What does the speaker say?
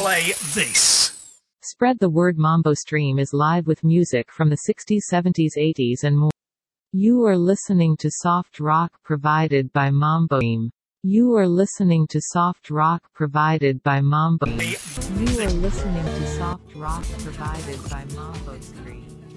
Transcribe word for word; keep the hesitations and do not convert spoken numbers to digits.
play this. Spread the word. Mambo Stream is live with music from the sixties, seventies, eighties and more. You are listening to soft rock provided by Mambo Stream. You are listening to soft rock provided by Mambo. You are listening to soft rock provided by Mambo Stream.